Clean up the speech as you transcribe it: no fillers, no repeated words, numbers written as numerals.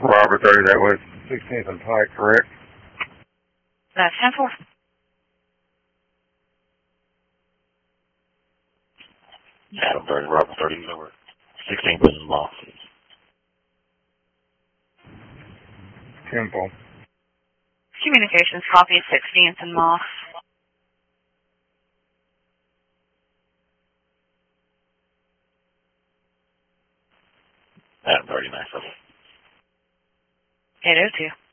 Robert 30, that was 16th and Pike, correct? That's 10-4. Adam 30, Robert 30, over 16th and Moss. Temple. Communications copy 16th and Moss. Adam 30, nice. 802.